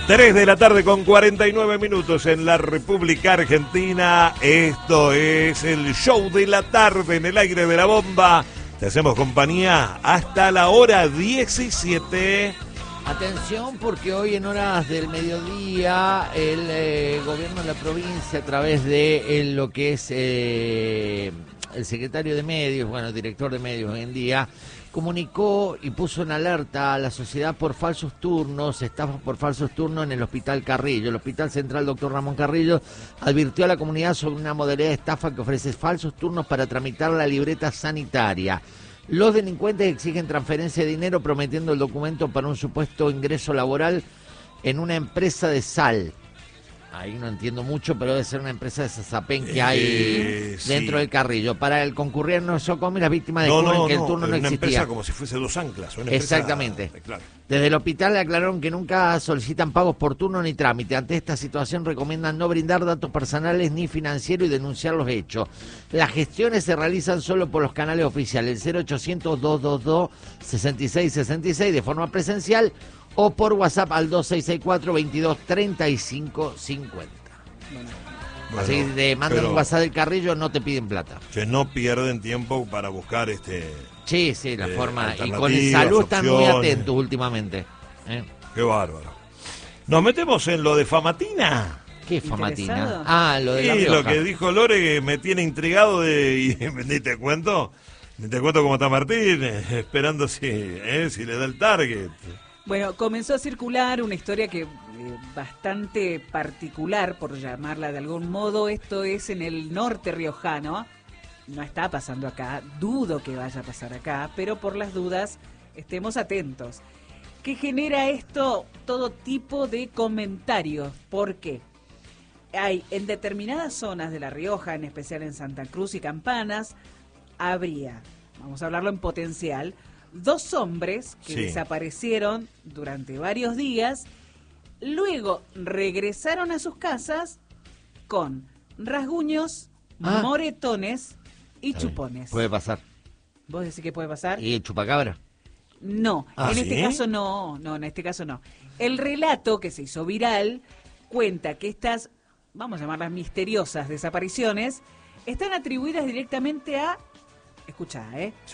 3 de la tarde con 49 minutos en la República Argentina. Esto es el show de la tarde en el aire de la bomba. Te hacemos compañía hasta la hora 17. Atención, porque hoy en horas del mediodía el gobierno de la provincia, a través de lo que es el secretario de medios, bueno, director de medios hoy en día, comunicó y puso en alerta a la sociedad por falsos turnos, estafas por falsos turnos en el Hospital Carrillo. El Hospital Central Dr. Ramón Carrillo advirtió a la comunidad sobre una modalidad de estafa que ofrece falsos turnos para tramitar la libreta sanitaria. Los delincuentes exigen transferencia de dinero prometiendo el documento para un supuesto ingreso laboral en una empresa de sal. Ahí no entiendo mucho, pero debe ser una empresa de Sazapén que hay dentro del Carrillo. Para el concurrir en Nosocomi, las víctimas descubren que el turno no existía. Una empresa como si fuese Dos Anclas. Exactamente. Claro. Desde el hospital le aclararon que nunca solicitan pagos por turno ni trámite. Ante esta situación recomiendan no brindar datos personales ni financieros y denunciar los hechos. Las gestiones se realizan solo por los canales oficiales, el 0800-222-6666 de forma presencial, o por WhatsApp al 2664-223550. Bueno, así te mandan un WhatsApp del Carrillo, no te piden plata. Que no pierden tiempo para buscar Sí, la forma. Y con el salud están muy atentos últimamente. Qué bárbaro. Nos metemos en lo de Famatina. ¿Qué Famatina? Lo de La Rioja. Lo que dijo Lore, que me tiene intrigado y ni te cuento cómo está Martín, esperando si le da el target. Bueno, comenzó a circular una historia que bastante particular, por llamarla de algún modo. Esto es en el norte riojano. No está pasando acá, dudo que vaya a pasar acá, pero por las dudas estemos atentos. ¿Qué genera esto? Todo tipo de comentarios. ¿Por qué? Hay en determinadas zonas de La Rioja, en especial en Santa Cruz y Campanas, habría, vamos a hablarlo en potencial, 2 hombres que desaparecieron durante varios días, luego regresaron a sus casas con rasguños, moretones y chupones. Puede pasar. ¿Vos decís que puede pasar? ¿Y el chupacabra? No, en este caso no, en este caso no. El relato que se hizo viral cuenta que estas, vamos a llamarlas misteriosas desapariciones, están atribuidas directamente a, escuchá,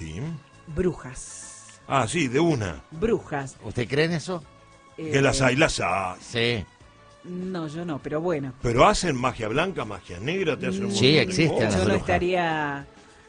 brujas. Sí, de una. Brujas. ¿Usted cree en eso? Que las hay. Sí. No, yo no, pero bueno. ¿Pero hacen magia blanca, magia negra? ¿Te hacen Sí, existen. Yo no estaría...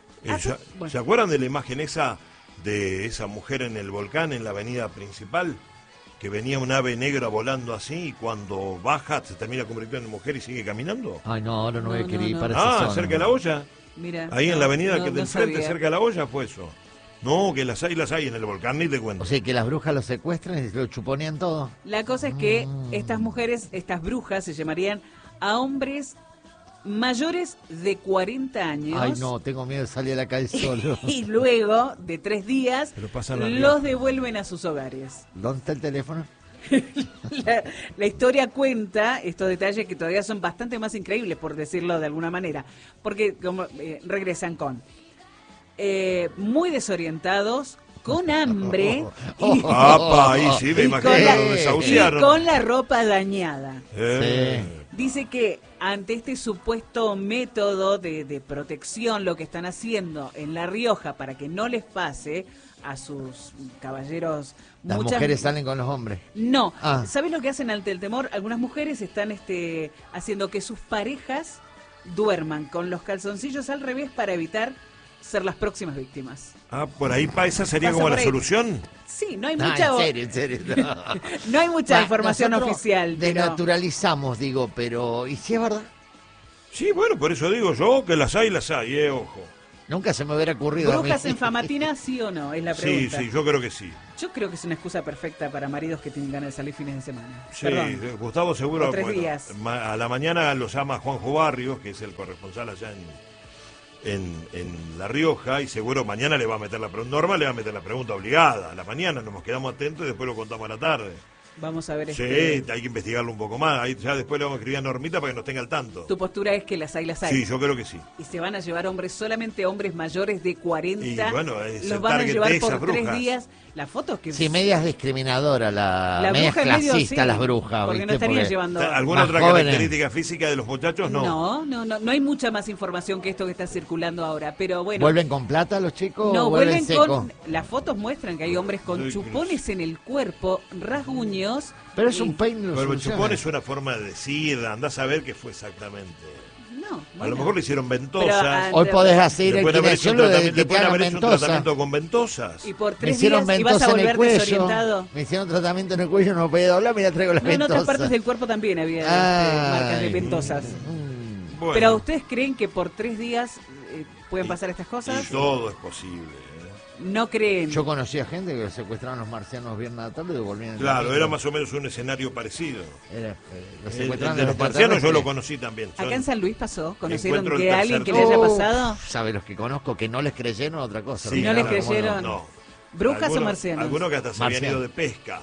¿Se acuerdan de la imagen esa de esa mujer en el volcán, en la avenida principal? Que venía un ave negra volando así y cuando baja se termina convirtiendo en mujer y sigue caminando. Ay, no, ahora no voy a querer ir para esa zona. Cerca de la olla. Mira, ahí en la avenida que del frente, sabía. cerca de la olla, fue eso. No, que las hay en el volcán, ni te cuento. O sea, que las brujas los secuestran y lo chuponean todo. La cosa es que estas mujeres, estas brujas, se llamarían a hombres mayores de 40 años. Ay, no, tengo miedo de salir a la calle solo. Y luego, de 3 días, los devuelven a sus hogares. ¿Dónde está el teléfono? La historia cuenta estos detalles que todavía son bastante más increíbles, por decirlo de alguna manera, porque como regresan con muy desorientados, con hambre y con la ropa dañada. Dice que ante este supuesto método de protección, lo que están haciendo en La Rioja para que no les pase a sus caballeros... Las mujeres salen con los hombres. No. ¿Sabes lo que hacen ante el temor? Algunas mujeres están haciendo que sus parejas duerman con los calzoncillos al revés para evitar ser las próximas víctimas. Por ahí esa sería como la solución. Sí, no hay mucha... En serio. No hay mucha información oficial. Desnaturalizamos, digo, pero... ¿Y si es verdad? Sí, bueno, por eso digo yo que las hay, ojo. Nunca se me hubiera ocurrido. ¿Brujas en Famatina, sí o no? Es la pregunta. Sí, yo creo que sí. Yo creo que es una excusa perfecta para maridos que tienen ganas de salir fines de semana. Sí, Gustavo seguro. 3 días. A la mañana lo llama Juanjo Barrios, que es el corresponsal allá en La Rioja, y seguro mañana le va a meter la pregunta. Norma le va a meter la pregunta obligada. A la mañana nos quedamos atentos y después lo contamos a la tarde. Vamos a ver Sí, hay que investigarlo un poco más. Ahí ya después le vamos a escribir a Normita para que nos tenga al tanto. Tu postura es que las hay. Sí, yo creo que sí. Y se van a llevar solamente hombres mayores de 40. Y bueno, es los el van a target llevar de por esas 3 brujas. días. Las fotos que... Sí, medias discriminadora, media bruja es medio, clasista sí, las brujas. porque ¿viste? no estarían llevando... ¿Alguna más otra jóvenes. característica física de los muchachos? No hay mucha más información que esto que está circulando ahora, pero bueno. ¿Vuelven con plata los chicos No, o vuelven vuelven secos? con... Las fotos muestran que hay hombres con Ay, chupones en el cuerpo, rasguños... Pero es y- un peine. lo Pero el soluciona. chupón es una forma de decir, andás a ver qué fue exactamente. No, A bueno. lo mejor le hicieron ventosas. Pero, Hoy podés hacer Le el pueden haber hecho un kinesiólogo de tratamiento, que le te pueden hagan haber hecho un ventosa. tratamiento con ventosas. Y por Me 3 hicieron días y vas a ventosa en el volver cuello. desorientado. Me hicieron tratamiento en el cuello, no podía doblar, mira, traigo las No, en otras ventosas. partes del cuerpo también había marcas de Ay. ventosas. Bueno, Pero ¿ustedes creen que por 3 días pueden pasar estas y cosas? todo es posible. No creen. Yo conocía gente que secuestraban los marcianos viernes a la tarde y devolvían el Claro, domingo. era más o menos un escenario parecido. Los El secuestraban de los marcianos yo extraterrestres. lo conocí también. Son- Acá en San Luis pasó. ¿Conocieron Encuentro que el alguien que tercer le haya tipo. pasado? ¿Sabe los que conozco que no les creyeron otra cosa? Sí, no les claro, creyeron. No. ¿Brujas o Algunos- marcianos? Algunos que hasta se habían Marcianos. ido de pesca.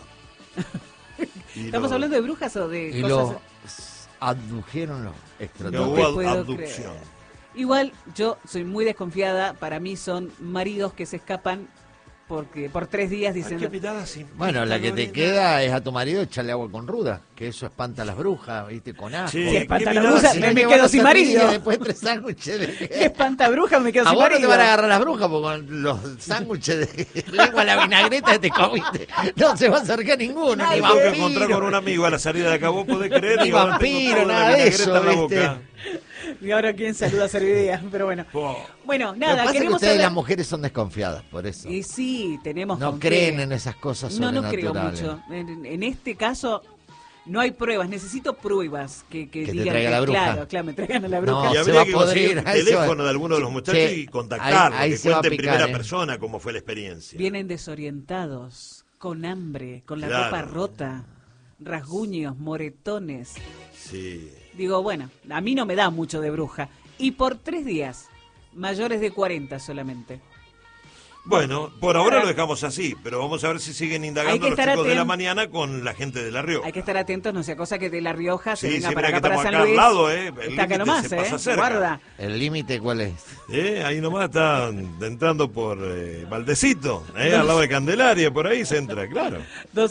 Y ¿Estamos lo- hablando de brujas o de Y cosas? lo abdujeron los No extraterrestres. te hubo puedo abducción. creer. Igual yo soy muy desconfiada. Para mí son maridos que se escapan porque por 3 días Hay diciendo... que mirar así. Bueno, la que te Lorena. queda es a tu marido echarle agua con ruda, que eso espanta a las brujas, ¿viste? Con asco. Sí, Si espanta ¿qué la mirada bruja, así? me Que quedo van a sin servir marido. Después 3 sándwiches ¿Qué de... espanta bruja? Me quedo A sin vos no te marido. van a agarrar las brujas porque con los sándwiches de lengua a la vinagreta que te comiste no se va a acercar ninguno, Ay, ni Tengo que vampiro. encontrar con un amigo a la salida de acá, vos podés creer. Ni y ahora vampiro, tengo toda la nada de vinagreta eso, en la ¿viste? boca. Y ahora quién saluda a Servidía, pero bueno. Po. Bueno, Lo que nada, pasa es que queremos ustedes hablar... las mujeres son desconfiadas, por eso. Y sí, tenemos No con creen qué. en esas cosas No, no sobrenaturales. creo mucho. En este caso no hay pruebas. Necesito pruebas que Que te digan traiga la bruja. Claro, me traigan a la No, bruja. Y se habría va a que conseguir podrir, el ahí se va. teléfono de alguno de los muchachos Che, y contactarlo, ahí que se va a cuente en picar, primera ¿eh? persona cómo fue la experiencia. Vienen desorientados, con hambre, con la Claro. ropa rota, rasguños, moretones. Sí. Digo, bueno, a mí no me da mucho de bruja. Y por 3 días, mayores de 40 solamente. Bueno, por ahora lo dejamos así, pero vamos a ver si siguen Hay indagando que los estar chicos de la aten- mañana con la gente de La Rioja. Hay que estar atentos, no sea cosa que de La Rioja se Sí, venga sí, para mira acá, que para estamos San acá al Luis. lado, Está acá el límite nomás, se pasa cerca. Guarda. ¿El límite cuál es? Ahí nomás está entrando por Valdecito, al lado de Candelaria, por ahí se entra, claro.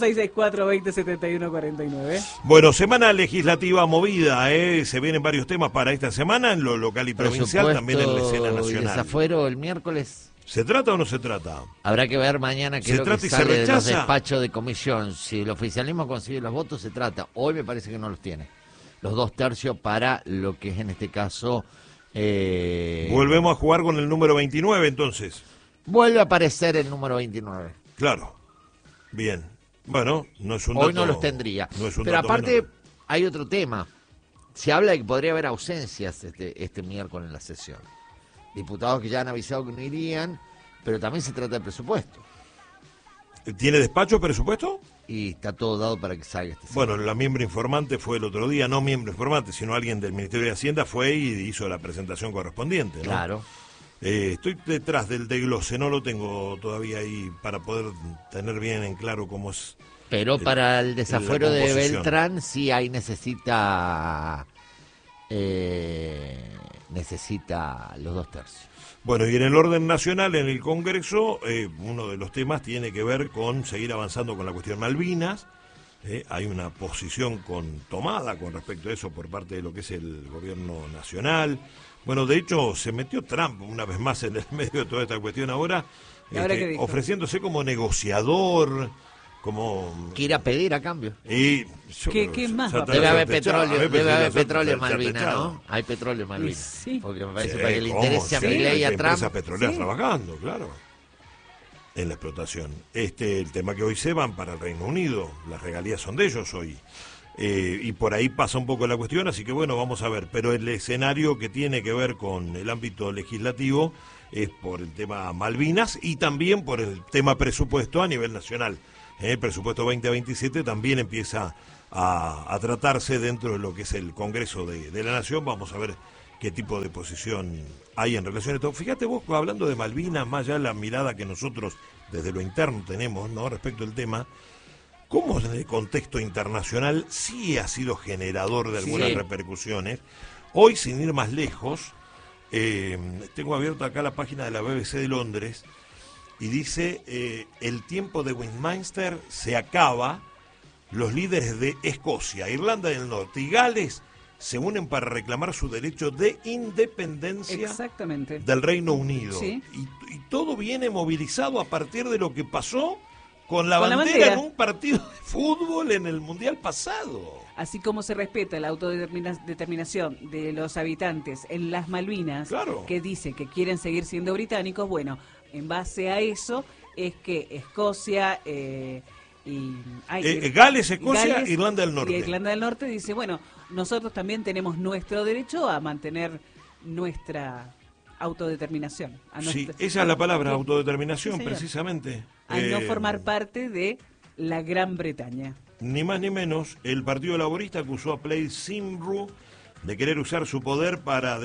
2664-2071-49. Bueno, semana legislativa movida, se vienen varios temas para esta semana en lo local y provincial, también en la escena Y nacional. desafuero el miércoles. ¿Se trata o no se trata? Habrá que ver mañana qué ¿Se es lo trata que y se sale de los rechaza? despachos de comisión. Si el oficialismo consigue los votos, se trata. Hoy me parece que no los tiene. Los 2/3 para lo que es en este caso... Volvemos a jugar con el número 29 entonces. Vuelve a aparecer el número 29. Claro. Bien. Bueno, no es un Hoy dato- no los tendría. no es un Pero dato aparte menor. hay otro tema. Se habla de que podría haber ausencias este miércoles en la sesión. Diputados que ya han avisado que no irían, pero también se trata de presupuesto. ¿Tiene despacho presupuesto? Y está todo dado para que salga este Bueno, la miembro informante fue el otro día, no miembro informante, sino alguien del Ministerio de Hacienda fue y hizo la presentación correspondiente, ¿no? Claro. Estoy detrás del desglose, no lo tengo todavía ahí para poder tener bien en claro cómo es. Pero para el desafuero la de composición. Beltrán sí ahí necesita los 2/3. Bueno, y en el orden nacional, en el Congreso, uno de los temas tiene que ver con seguir avanzando con la cuestión Malvinas. Hay una posición tomada con respecto a eso por parte de lo que es el gobierno nacional. Bueno, de hecho, se metió Trump una vez más en el medio de toda esta cuestión ahora, ¿Y ahora qué dijo? ofreciéndose como negociador, como... Que ir a pedir a cambio. Y yo ¿Qué- creo qué que más ya va a está Debe haber certechado. petróleo, A ver, debe haber ya está petróleo en Malvinas, certechado. ¿no? Hay petróleo en Malvinas. Sí. Porque me parece Sí, para que le ¿cómo? interese a Sí, Milei y a hay empresas Trump. petroleras Sí. trabajando, claro, en la explotación. El tema que hoy se van para el Reino Unido, las regalías son de ellos hoy. Y por ahí pasa un poco la cuestión, así que bueno, vamos a ver. Pero el escenario que tiene que ver con el ámbito legislativo es por el tema Malvinas y también por el tema presupuesto a nivel nacional. El presupuesto 2027 también empieza a tratarse dentro de lo que es el Congreso de la Nación. Vamos a ver qué tipo de posición hay en relación a esto. Fíjate vos, hablando de Malvinas, más allá de la mirada que nosotros desde lo interno tenemos, ¿no?, respecto al tema, como en el contexto internacional sí ha sido generador de algunas Sí. repercusiones. Hoy, sin ir más lejos, tengo abierta acá la página de la BBC de Londres y dice, el tiempo de Westminster se acaba, los líderes de Escocia, Irlanda del Norte y Gales se unen para reclamar su derecho de independencia Exactamente. del Reino Unido. Sí. Y todo viene movilizado a partir de lo que pasó con la Con la bandera bandera. en un partido de fútbol en el Mundial pasado. Así como se respeta la autodeterminación de los habitantes en las Malvinas, Claro. que dicen que quieren seguir siendo británicos, bueno, en base a eso es que Escocia Gales, Escocia, Gales Irlanda del Norte. Y Irlanda del Norte dice, bueno, nosotros también tenemos nuestro derecho a mantener nuestra autodeterminación. Sí, esa es la palabra, autodeterminación, Sí, señor. precisamente. A no formar parte de la Gran Bretaña. Ni más ni menos, el Partido Laborista acusó a Plaid Cymru de querer usar su poder para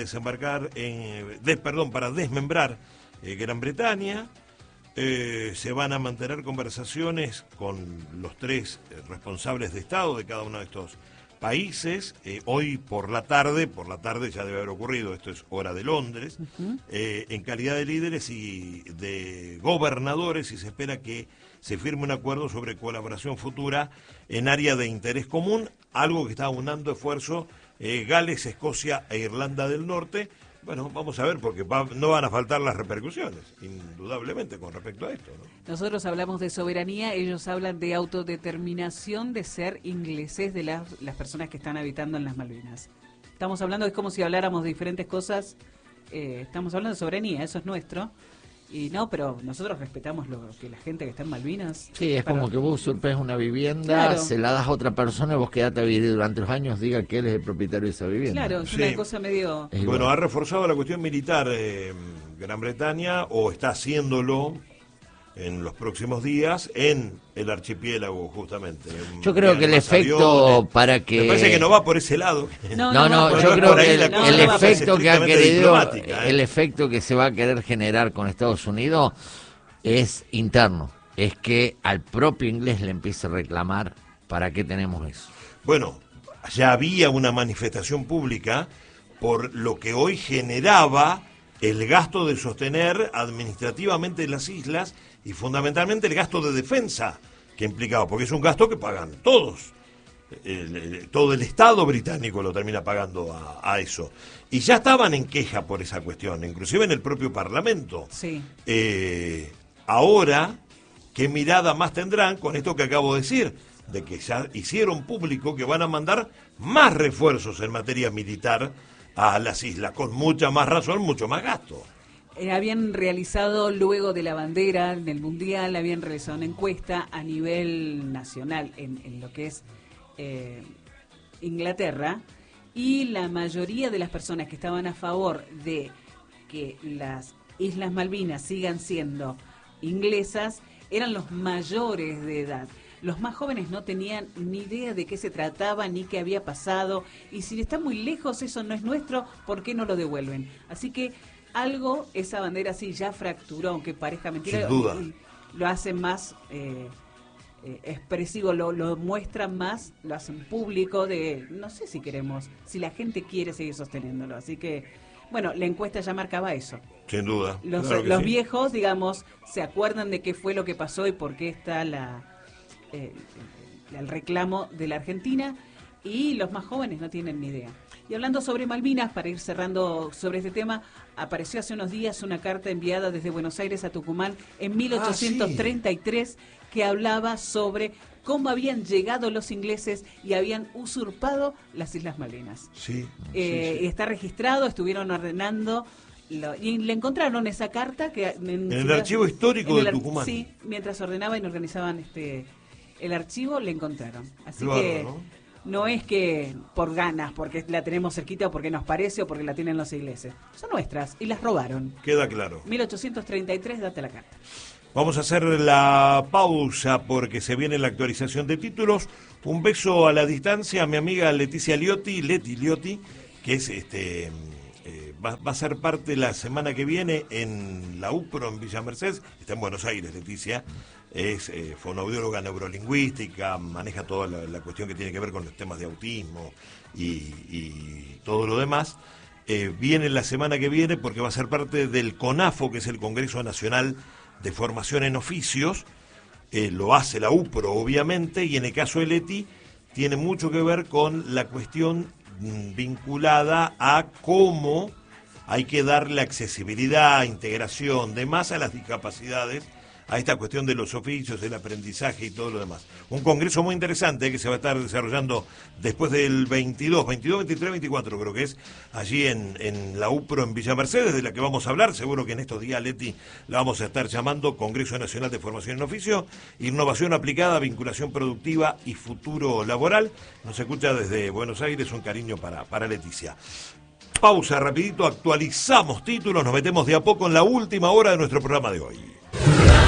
para desmembrar Gran Bretaña. Se van a mantener conversaciones con los tres responsables de Estado de cada uno de estos países. Hoy por la tarde ya debe haber ocurrido, esto es hora de Londres, en calidad de líderes y de gobernadores, y se espera que se firme un acuerdo sobre colaboración futura en área de interés común, algo que está aunando esfuerzo Gales, Escocia e Irlanda del Norte. Bueno, vamos a ver, porque no van a faltar las repercusiones, indudablemente, con respecto a esto, ¿no? Nosotros hablamos de soberanía, ellos hablan de autodeterminación de ser ingleses de las personas que están habitando en las Malvinas. Estamos hablando, es como si habláramos de diferentes cosas, estamos hablando de soberanía, eso es nuestro. Y no, pero nosotros respetamos lo que la gente que está en Malvinas... Sí, es como que vos usurpes una vivienda, Claro. se la das a otra persona y vos quedate a vivir durante los años, diga que él es el propietario de esa vivienda. Claro, es Sí. una cosa medio... Es Bueno, igual. ha reforzado la cuestión militar Gran Bretaña, o está haciéndolo en los próximos días en el archipiélago, justamente. Yo creo que el Más efecto aviones. para que... Me parece que no va por ese lado. No, va por yo ahí. creo por ahí que la el cosa no va a ser efecto que ha estrictamente querido, diplomática, ¿eh? el efecto que se va a querer generar con Estados Unidos es interno, es que al propio inglés le empiece a reclamar para qué tenemos eso. Bueno, ya había una manifestación pública por lo que hoy generaba el gasto de sostener administrativamente las islas y fundamentalmente el gasto de defensa que implicaba, porque es un gasto que pagan todos. Todo el Estado británico lo termina pagando a eso. Y ya estaban en queja por esa cuestión, inclusive en el propio Parlamento. Sí. Ahora, ¿qué mirada más tendrán con esto que acabo de decir? De que ya hicieron público que van a mandar más refuerzos en materia militar a las islas, con mucha más razón, mucho más gasto. Habían realizado, luego de la bandera en el Mundial, habían realizado una encuesta a nivel nacional en lo que es Inglaterra, y la mayoría de las personas que estaban a favor de que las Islas Malvinas sigan siendo inglesas eran los mayores de edad. Los más jóvenes no tenían ni idea de qué se trataba ni qué había pasado, y si está muy lejos, eso no es nuestro, ¿por qué no lo devuelven? Así que algo, esa bandera sí ya fracturó, aunque parezca mentira. Sin duda. Lo hacen más expresivo, lo muestran más, lo hacen público, de no sé si la gente quiere seguir sosteniéndolo. Así que, bueno, la encuesta ya marcaba eso. Sin duda. Los Claro que sí. viejos, digamos, se acuerdan de qué fue lo que pasó y por qué está el reclamo de la Argentina, y los más jóvenes no tienen ni idea. Y hablando sobre Malvinas, para ir cerrando sobre este tema, apareció hace unos días una carta enviada desde Buenos Aires a Tucumán en 1833 que hablaba sobre cómo habían llegado los ingleses y habían usurpado las Islas Malvinas. Sí, Está registrado, estuvieron ordenando y le encontraron esa carta que en el archivo histórico de Tucumán. Sí, mientras ordenaban y organizaban el archivo, le encontraron. Así Claro, que ¿no? no es que por ganas, porque la tenemos cerquita o porque nos parece o porque la tienen los ingleses. Son nuestras y las robaron. Queda claro. 1833, date la carta. Vamos a hacer la pausa porque se viene la actualización de títulos. Un beso a la distancia a mi amiga Leticia Leti Liotti, que es va a ser parte la semana que viene en la UPRO en Villa Mercedes. Está en Buenos Aires, Leticia. es fonoaudióloga neurolingüística, maneja toda la cuestión que tiene que ver con los temas de autismo y todo lo demás. Viene la semana que viene porque va a ser parte del CONAFO, que es el Congreso Nacional de Formación en Oficios. Lo hace la UPRO, obviamente, y en el caso de Leti tiene mucho que ver con la cuestión vinculada a cómo hay que darle accesibilidad, integración, demás a las discapacidades, a esta cuestión de los oficios, el aprendizaje y todo lo demás. Un congreso muy interesante que se va a estar desarrollando después del 22, 23, 24 creo que es, allí en la UPRO en Villa Mercedes, de la que vamos a hablar. Seguro que en estos días, Leti, la vamos a estar llamando Congreso Nacional de Formación en Oficio, Innovación Aplicada, Vinculación Productiva y Futuro Laboral. Nos escucha desde Buenos Aires, un cariño para Leticia. Pausa rapidito, actualizamos títulos, nos metemos de a poco en la última hora de nuestro programa de hoy.